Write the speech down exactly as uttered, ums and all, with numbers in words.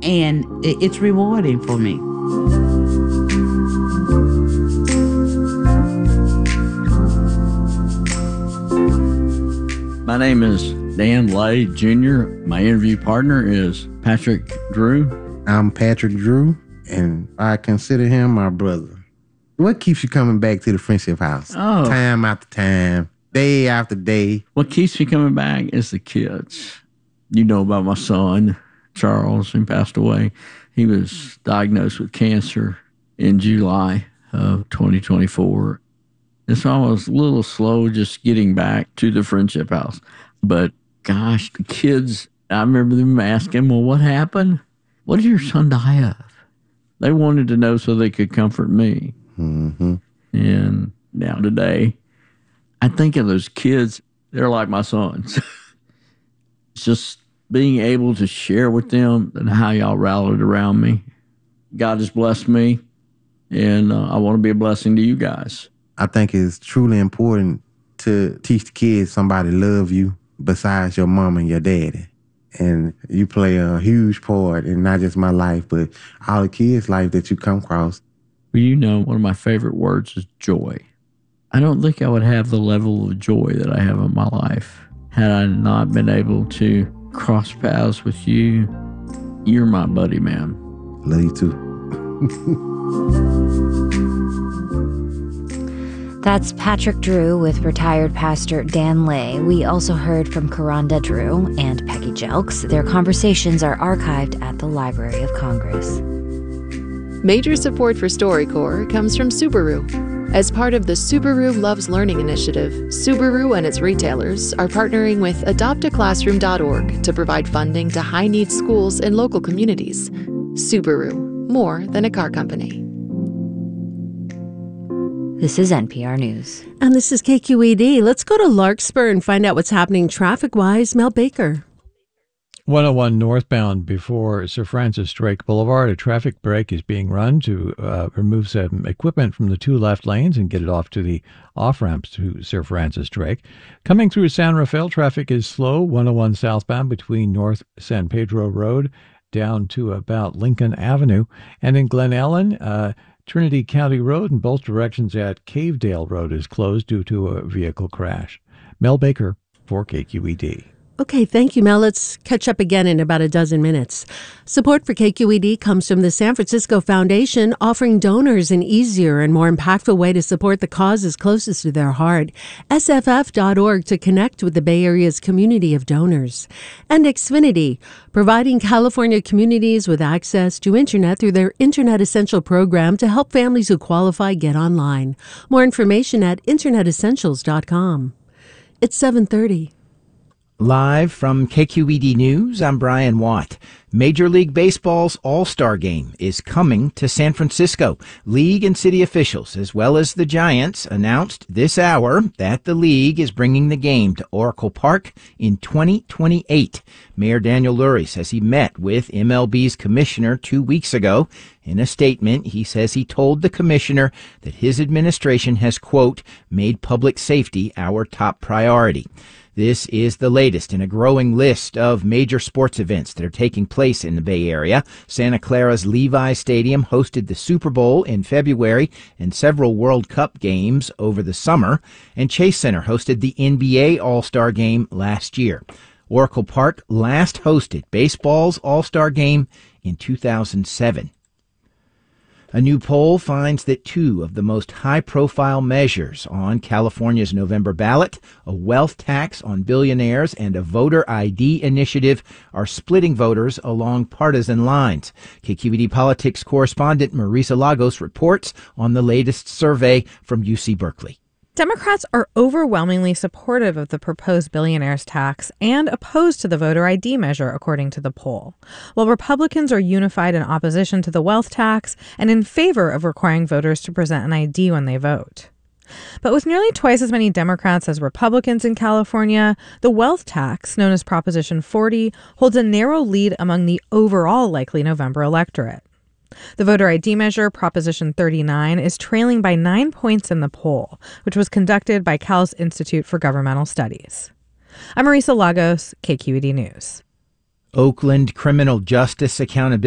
and it's rewarding for me. My name is Dan Lay, Junior My interview partner is Patrick Drew. I'm Patrick Drew, and I consider him my brother. What keeps you coming back to the Friendship House? Oh. Time after time, day after day. What keeps me coming back is the kids. You know about my son, Charles, who passed away. He was diagnosed with cancer in July of twenty twenty-four. And so I was a little slow just getting back to the Friendship House. But gosh, the kids, I remember them asking, well, what happened? What did your son die of? They wanted to know so they could comfort me. Mm-hmm. And now today, I think of those kids, they're like my sons. It's just being able to share with them and how y'all rallied around me. God has blessed me, and uh, I want to be a blessing to you guys. I think it's truly important to teach the kids somebody love you besides your mom and your daddy. And you play a huge part in not just my life, but all the kids' life that you come across. Well, you know, one of my favorite words is joy. I don't think I would have the level of joy that I have in my life had I not been able to cross paths with you. You're my buddy, man. Love you too. That's Patrick Drew with retired pastor Dan Lay. We also heard from Karanda Drew and Peggy Jelks. Their conversations are archived at the Library of Congress. Major support for StoryCorps comes from Subaru. As part of the Subaru Loves Learning initiative, Subaru and its retailers are partnering with adopt a classroom dot org to provide funding to high-needs schools in local communities. Subaru, more than a car company. This is N P R News. And this is K Q E D. Let's go to Larkspur and find out what's happening traffic-wise. Mel Baker. one oh one northbound before Sir Francis Drake Boulevard. A traffic brake is being run to uh, remove some equipment from the two left lanes and get it off to the off-ramps to Sir Francis Drake. Coming through San Rafael, traffic is slow. one oh one southbound between North San Pedro Road down to about Lincoln Avenue. And in Glen Ellen, uh, Trinity County Road in both directions at Cavedale Road is closed due to a vehicle crash. Mel Baker for K Q E D. Okay, thank you, Mel. Let's catch up again in about a dozen minutes. Support for K Q E D comes from the San Francisco Foundation, offering donors an easier and more impactful way to support the causes closest to their heart. S F F dot org to connect with the Bay Area's community of donors. And Xfinity, providing California communities with access to Internet through their Internet Essential program to help families who qualify get online. More information at internet essentials dot com. It's seven thirty. Live from K Q E D News, I'm Brian Watt. Major League Baseball's All-Star Game is coming to San Francisco. League and city officials, as well as the Giants, announced this hour that the league is bringing the game to Oracle Park in twenty twenty-eight. Mayor Daniel Lurie says he met with M L B's commissioner two weeks ago. In a statement, he says he told the commissioner that his administration has, quote, made public safety our top priority. This is the latest in a growing list of major sports events that are taking place in the Bay Area. Santa Clara's Levi Stadium hosted the Super Bowl in February and several World Cup games over the summer, and Chase Center hosted the N B A All-Star Game last year. Oracle Park last hosted baseball's All-Star Game in two thousand seven. A new poll finds that two of the most high-profile measures on California's November ballot, a wealth tax on billionaires and a voter I D initiative, are splitting voters along partisan lines. K Q E D politics correspondent Marisa Lagos reports on the latest survey from U C Berkeley. Democrats are overwhelmingly supportive of the proposed billionaires tax and opposed to the voter I D measure, according to the poll, while Republicans are unified in opposition to the wealth tax and in favor of requiring voters to present an I D when they vote. But with nearly twice as many Democrats as Republicans in California, the wealth tax, known as Proposition forty, holds a narrow lead among the overall likely November electorate. The voter I D measure, Proposition thirty-nine, is trailing by nine points in the poll, which was conducted by Cal's Institute for Governmental Studies. I'm Marisa Lagos, K Q E D News. Oakland Criminal Justice Accountability